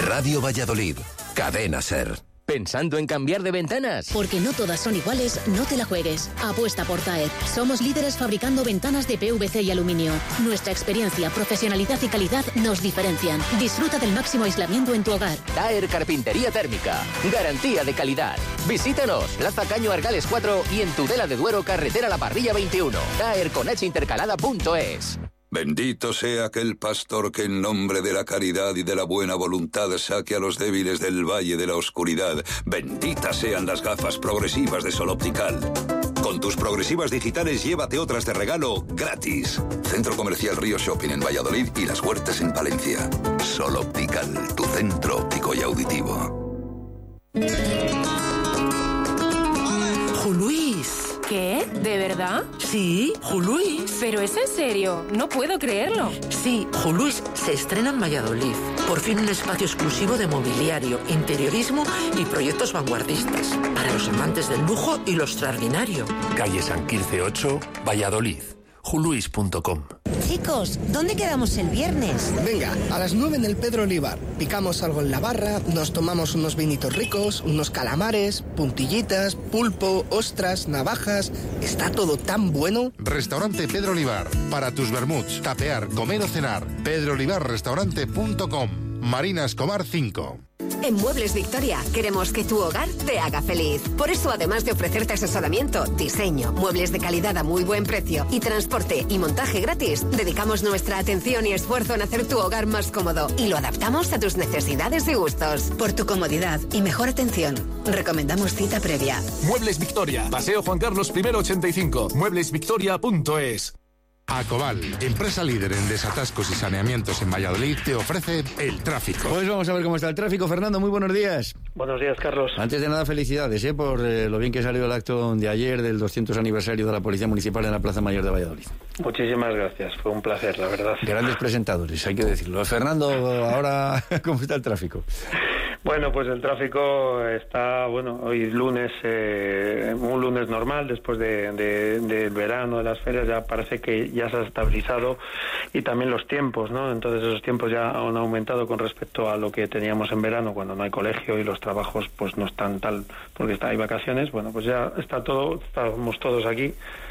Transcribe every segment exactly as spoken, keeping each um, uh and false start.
Radio Valladolid, Cadena SER. ¿Pensando en cambiar de ventanas? Porque no todas son iguales, no te la juegues. Apuesta por Taer. Somos líderes fabricando ventanas de P V C y aluminio. Nuestra experiencia, profesionalidad y calidad nos diferencian. Disfruta del máximo aislamiento en tu hogar. Taer Carpintería Térmica. Garantía de calidad. Visítanos, Plaza Caño Argales cuatro y en Tudela de Duero, carretera La Parrilla veintiuno. Taer con H intercalada punto es. Bendito sea aquel pastor que en nombre de la caridad y de la buena voluntad saque a los débiles del valle de la oscuridad. Benditas sean las gafas progresivas de Sol Optical. Con tus progresivas digitales llévate otras de regalo gratis. Centro Comercial Río Shopping en Valladolid y Las Huertas en Palencia. Sol Optical, tu centro óptico y auditivo. Luis. ¿Qué? ¿De verdad? Sí, Juluis. ¿Pero es en serio? No puedo creerlo. Sí, Juluis se estrena en Valladolid. Por fin un espacio exclusivo de mobiliario, interiorismo y proyectos vanguardistas. Para los amantes del lujo y lo extraordinario. Calle San Quirce ocho, Valladolid. juluis punto com. Chicos, ¿dónde quedamos el viernes? Venga, a las nueve en el Pedro Olivar. Picamos algo en la barra, nos tomamos unos vinitos ricos, unos calamares, puntillitas, pulpo, ostras, navajas... Está todo tan bueno. Restaurante Pedro Olivar. Para tus vermuts, tapear, comer o cenar. pedro olivar restaurante punto com. Marina Escobar cinco. En Muebles Victoria queremos que tu hogar te haga feliz. Por eso, además de ofrecerte asesoramiento, diseño, muebles de calidad a muy buen precio y transporte y montaje gratis, dedicamos nuestra atención y esfuerzo en hacer tu hogar más cómodo y lo adaptamos a tus necesidades y gustos. Por tu comodidad y mejor atención, recomendamos cita previa. Muebles Victoria, Paseo Juan Carlos primero ochenta y cinco, muebles victoria punto es. Acoval, empresa líder en desatascos y saneamientos en Valladolid, te ofrece el tráfico. Pues vamos a ver cómo está el tráfico. Fernando, muy buenos días. Buenos días, Carlos. Antes de nada, felicidades ¿eh? por eh, lo bien que salió el acto de ayer del doscientos aniversario de la Policía Municipal en la Plaza Mayor de Valladolid. Muchísimas gracias, fue un placer, la verdad. Grandes presentadores, hay que decirlo. Fernando, ahora, ¿cómo está el tráfico? Bueno, pues el tráfico está, bueno, hoy lunes, eh, un lunes normal, después de, de, del verano, de las ferias, ya parece que ya se ha estabilizado, y también los tiempos, ¿no? Entonces esos tiempos ya han aumentado con respecto a lo que teníamos en verano, cuando no hay colegio y los trabajos pues no están tal, porque está, hay vacaciones. Bueno, pues ya está todo, estamos todos aquí.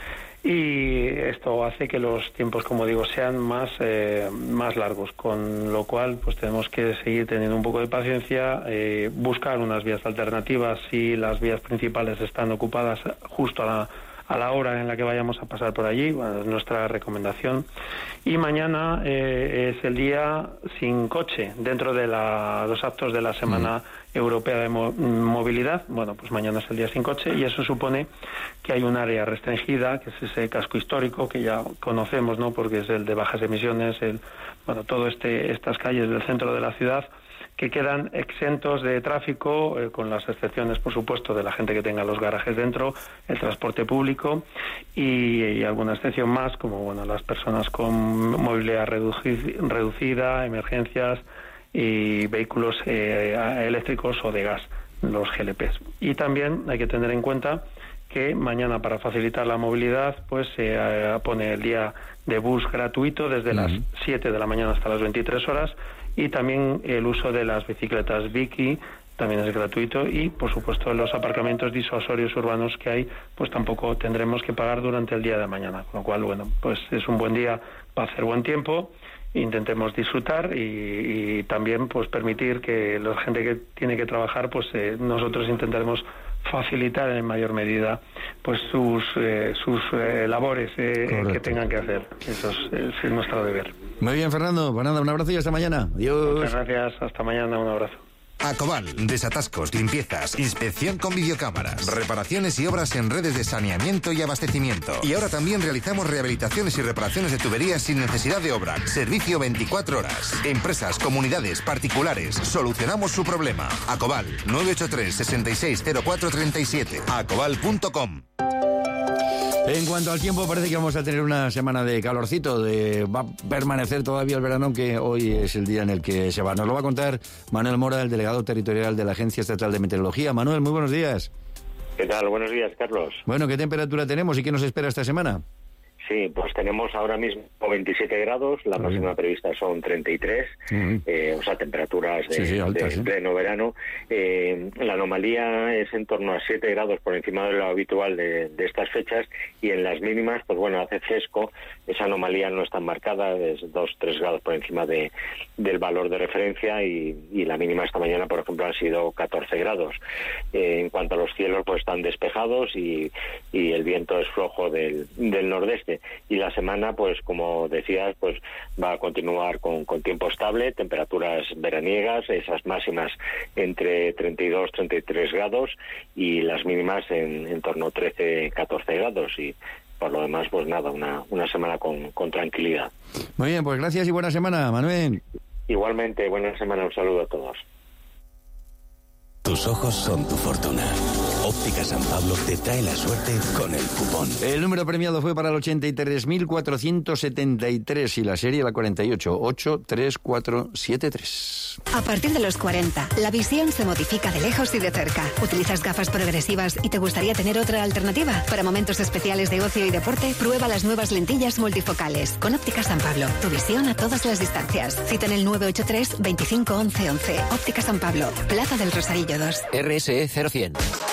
Y esto hace que los tiempos, como digo, sean más eh, más largos, con lo cual pues tenemos que seguir teniendo un poco de paciencia, eh, buscar unas vías alternativas si las vías principales están ocupadas justo a la, a la hora en la que vayamos a pasar por allí. Bueno, es nuestra recomendación. Y mañana eh, es el día sin coche, dentro de la, los actos de la Semana mm. Europea de Mo- Movilidad. Bueno, pues mañana es el día sin coche, y eso supone que hay un área restringida, que es ese casco histórico que ya conocemos, ¿no? Porque es el de bajas emisiones, el, bueno, todo este, estas calles del centro de la ciudad, que quedan exentos de tráfico, eh, con las excepciones, por supuesto, de la gente que tenga los garajes dentro, el transporte público y, y alguna excepción más, como bueno, las personas con movilidad reduci- reducida, emergencias y vehículos eh, eléctricos o de gas, los G L Ps. Y también hay que tener en cuenta que mañana, para facilitar la movilidad, pues se eh, pone el día de bus gratuito desde uh-huh. las siete de la mañana hasta las veintitrés horas, y también el uso de las bicicletas Biki también es gratuito, y por supuesto los aparcamientos disuasorios urbanos que hay pues tampoco tendremos que pagar durante el día de mañana, con lo cual bueno, pues es un buen día para hacer buen tiempo. Intentemos disfrutar y, y también pues permitir que la gente que tiene que trabajar, pues eh, nosotros intentaremos facilitar en mayor medida pues sus eh, sus eh, labores eh, que tengan que hacer. Eso es, es nuestro deber. Muy bien, Fernando. Pues nada, un abrazo y hasta mañana. Adiós. Muchas gracias. Hasta mañana. Un abrazo. Acoval, desatascos, limpiezas, inspección con videocámaras, reparaciones y obras en redes de saneamiento y abastecimiento. Y ahora también realizamos rehabilitaciones y reparaciones de tuberías sin necesidad de obra. Servicio veinticuatro horas. Empresas, comunidades, particulares, solucionamos su problema. Acoval, nueve ocho tres, seis seis cero cuatro tres siete. acoval punto com. En cuanto al tiempo, parece que vamos a tener una semana de calorcito, de va a permanecer todavía el verano, aunque hoy es el día en el que se va. Nos lo va a contar Manuel Mora, el delegado territorial de la Agencia Estatal de Meteorología. Manuel, muy buenos días. ¿Qué tal? Buenos días, Carlos. Bueno, ¿qué temperatura tenemos y qué nos espera esta semana? Sí, pues tenemos ahora mismo veintisiete grados, la máxima prevista son treinta y tres, uh-huh. eh, o sea, temperaturas de, sí, sí, altas, de sí. pleno verano. Eh, la anomalía es en torno a siete grados por encima de lo habitual de, de estas fechas, y en las mínimas, pues bueno, hace fresco, esa anomalía no es tan marcada, es dos tres grados por encima de, del valor de referencia, y, y la mínima esta mañana, por ejemplo, han sido catorce grados. Eh, en cuanto a los cielos, pues están despejados y, y el viento es flojo del, del nordeste. Y la semana, pues como decías, pues va a continuar con, con tiempo estable, temperaturas veraniegas, esas máximas entre treinta y dos treinta y tres grados, y las mínimas en, en torno a trece catorce grados, y por lo demás, pues nada, una, una semana con, con tranquilidad. Muy bien, pues gracias y buena semana, Manuel. Igualmente, buena semana, un saludo a todos. Tus ojos son tu fortuna. Óptica San Pablo te trae la suerte con el cupón. El número premiado fue para el ochenta y tres mil cuatrocientos setenta y tres y la serie la cuarenta y ocho, ocho tres cuatro siete tres. A partir de los cuarenta, la visión se modifica de lejos y de cerca. ¿Utilizas gafas progresivas y te gustaría tener otra alternativa? Para momentos especiales de ocio y deporte, prueba las nuevas lentillas multifocales. Con Óptica San Pablo, tu visión a todas las distancias. Cita en el nueve ocho tres, veinticinco, once, once. Óptica San Pablo, Plaza del Rosarillo dos. R S E cero cien.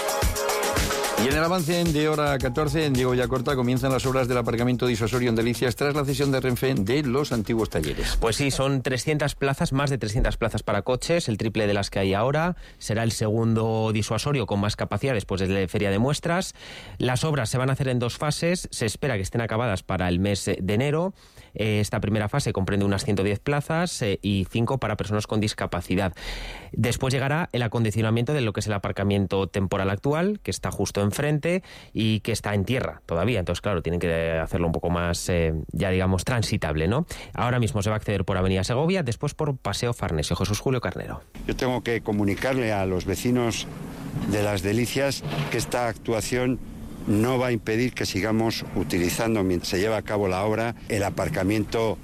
Y en el avance de hora catorce, en Diego Villacorta, comienzan las obras del aparcamiento disuasorio en Delicias tras la cesión de Renfe de los antiguos talleres. Pues sí, son trescientas plazas, más de trescientas plazas para coches, el triple de las que hay ahora. Será el segundo disuasorio con más capacidad después de la feria de muestras. Las obras se van a hacer en dos fases. Se espera que estén acabadas para el mes de enero. Esta primera fase comprende unas ciento diez plazas eh, y cinco para personas con discapacidad. Después llegará el acondicionamiento de lo que es el aparcamiento temporal actual, que está justo enfrente y que está en tierra todavía. Entonces, claro, tienen que hacerlo un poco más, eh, ya digamos, transitable, ¿no? Ahora mismo se va a acceder por Avenida Segovia, después por Paseo Farnesio. Jesús Julio Carnero. Yo tengo que comunicarle a los vecinos de Las Delicias que esta actuación no va a impedir que sigamos utilizando, mientras se lleva a cabo la obra, el aparcamiento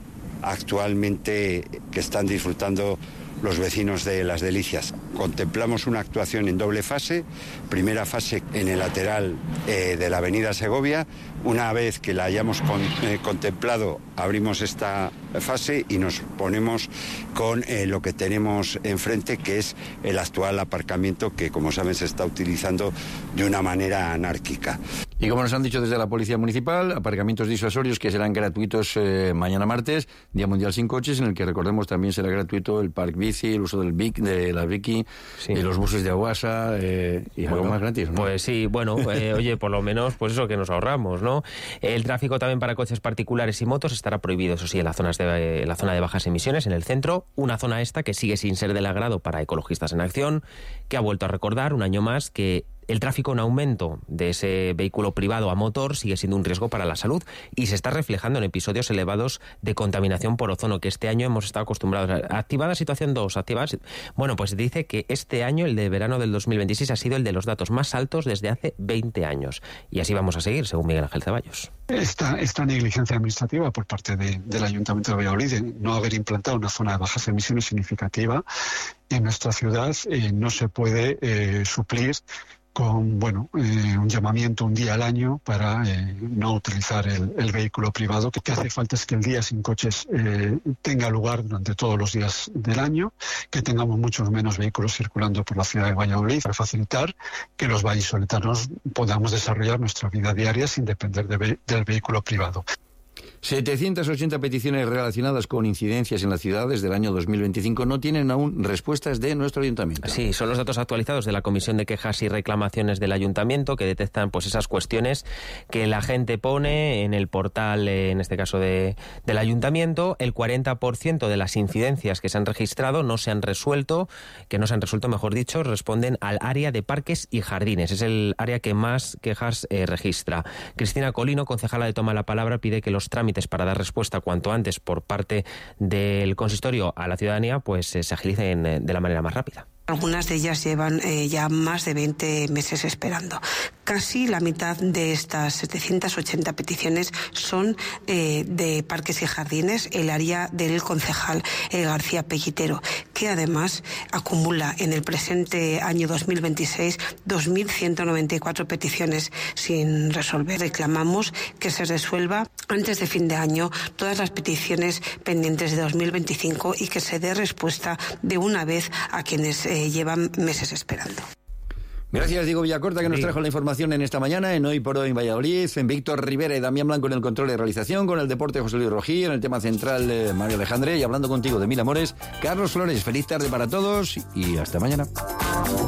actualmente que están disfrutando los vecinos de Las Delicias. Contemplamos una actuación en doble fase, primera fase en el lateral eh, de la avenida Segovia. Una vez que la hayamos con, eh, contemplado, abrimos esta fase y nos ponemos con eh, lo que tenemos enfrente, que es el actual aparcamiento que, como saben, se está utilizando de una manera anárquica. Y como nos han dicho desde la Policía Municipal, aparcamientos disuasorios que serán gratuitos eh, mañana martes, Día Mundial Sin Coches, en el que, recordemos, también será gratuito el Park Bici, el uso del Bic, de la Bici, sí, de los buses de Aguasa eh, y bueno, algo más gratis, ¿no? Pues sí, bueno, eh, oye, por lo menos, pues eso que nos ahorramos, ¿no? El tráfico también para coches particulares y motos estará prohibido, eso sí, en la zona de, en la zona de bajas emisiones, en el centro, una zona esta que sigue sin ser del agrado para Ecologistas en Acción, que ha vuelto a recordar un año más que el tráfico en aumento de ese vehículo privado a motor sigue siendo un riesgo para la salud y se está reflejando en episodios elevados de contaminación por ozono que este año hemos estado acostumbrados a. Activada situación dos, activada... Bueno, pues dice que este año, el de verano del dos mil veintiséis, ha sido el de los datos más altos desde hace veinte años. Y así vamos a seguir, según Miguel Ángel Ceballos. Esta, esta negligencia administrativa por parte de, del Ayuntamiento de Valladolid de no haber implantado una zona de bajas emisiones significativa en nuestra ciudad eh, no se puede eh, suplir con bueno eh, un llamamiento un día al año para eh, no utilizar el, el vehículo privado. Lo que hace falta es que el Día Sin Coches eh, tenga lugar durante todos los días del año, que tengamos muchos menos vehículos circulando por la ciudad de Valladolid para facilitar que los vallisoletanos podamos desarrollar nuestra vida diaria sin depender de ve- del vehículo privado. setecientas ochenta peticiones relacionadas con incidencias en la ciudad desde el año dos mil veinticinco no tienen aún respuestas de nuestro ayuntamiento. Sí, son los datos actualizados de la Comisión de Quejas y Reclamaciones del Ayuntamiento que detectan pues esas cuestiones que la gente pone en el portal, en este caso de, del Ayuntamiento. El cuarenta por ciento de las incidencias que se han registrado no se han resuelto, que no se han resuelto, mejor dicho, responden al área de parques y jardines. Es el área que más quejas eh, registra. Cristina Colino, concejala de Toma la Palabra, pide que los trámites para dar respuesta cuanto antes por parte del consistorio a la ciudadanía pues eh, se agilicen eh, de la manera más rápida. Algunas de ellas llevan eh, ya más de veinte meses esperando. Casi la mitad de estas setecientas ochenta peticiones son eh, de parques y jardines, el área del concejal eh, García Pellitero, que además acumula en el presente año dos mil veintiséis dos mil ciento noventa y cuatro peticiones sin resolver. Reclamamos que se resuelva antes de fin de año todas las peticiones pendientes de dos mil veinticinco y que se dé respuesta de una vez a quienes eh, llevan meses esperando. Gracias, Diego Villacorta, que nos trajo la información en esta mañana, en Hoy por Hoy en Valladolid, en Víctor Rivera y Damián Blanco en el control de realización, con el deporte José Luis Rojí, en el tema central eh, Mario Alejandre, y hablando contigo de Mil Amores, Carlos Flores. Feliz tarde para todos y hasta mañana.